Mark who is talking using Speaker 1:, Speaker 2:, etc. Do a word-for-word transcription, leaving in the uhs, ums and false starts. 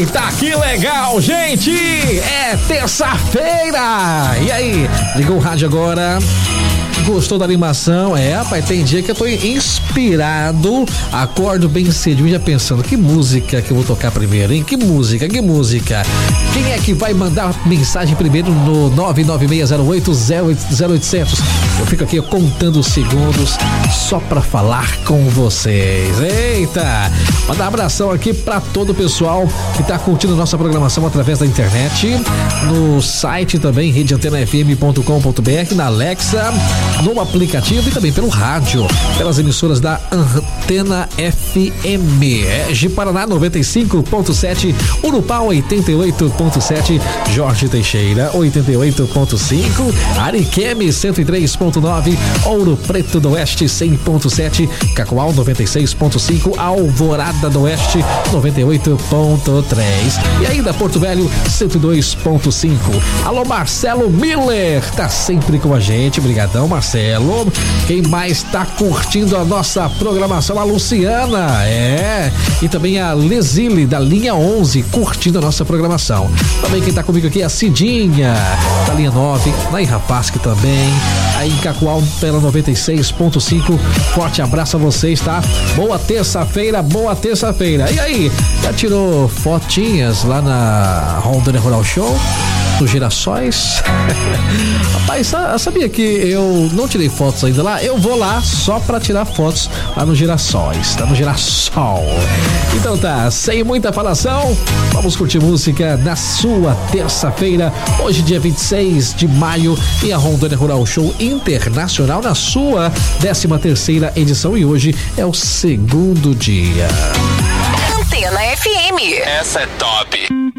Speaker 1: Eita, que legal, gente! É terça-feira! E aí, ligou o rádio agora? Gostou da animação? É, rapaz, tem dia que eu tô inspirado, acordo bem cedinho já pensando, que música que eu vou tocar primeiro, hein? Que música, que música? Quem é que vai mandar mensagem primeiro no nove nove seis zero oito zero oito zero zero? Eu fico aqui contando os segundos só pra falar com vocês. Eita! Mandar um abração aqui pra todo o pessoal que tá curtindo nossa programação através da internet, no site também, rede antena f m ponto com ponto b r, na Alexa, no aplicativo e também pelo rádio, pelas emissoras da Antena F M. É, de Paraná noventa e cinco ponto sete, Urupá oitenta e oito ponto sete, Jorge Teixeira oitenta e oito ponto cinco, Ariqueme cento e três ponto nove, Ouro Preto do Oeste cem ponto sete, Cacoal noventa e seis ponto cinco, Alvorada do Oeste noventa e oito ponto três e ainda Porto Velho cento e dois ponto cinco. Alô, Marcelo Miller, tá sempre com a gente, brigadão, Marcelo. Quem mais tá curtindo a nossa programação? A Luciana, é, e também a Lesile da linha onze curtindo a nossa programação. Também quem tá comigo aqui é a Cidinha da linha nove, na Irrapasque também, aí em Cacoal pela noventa e seis ponto cinco. Forte abraço a vocês, tá? Boa terça-feira, boa terça-feira. E aí, já tirou fotinhas lá na Rondônia Rural Show? Dos Girassóis? Rapaz, sabia que eu não tirei fotos ainda lá? Eu vou lá só pra tirar fotos lá no Girassóis, tá no Girassol. Então tá, sem muita falação, vamos curtir música na sua terça-feira, hoje dia vinte e seis de maio, e a Rondônia Rural Show Internacional na sua décima terceira edição, e hoje é o segundo dia.
Speaker 2: Antena F M.
Speaker 3: Essa é top.